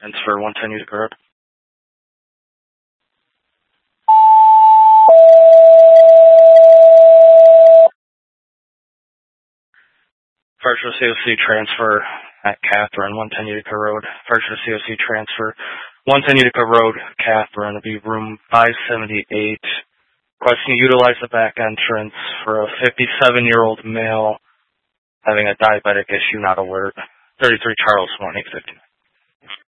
Transfer 110 Utica Road. First for COC transfer at Catherine, 110 Utica Road. First for COC transfer, 110 Utica Road, Catherine. It'll be room 578. Requesting to utilize the back entrance for a 57-year-old male having a diabetic issue not alert. 33 Charles 1 859.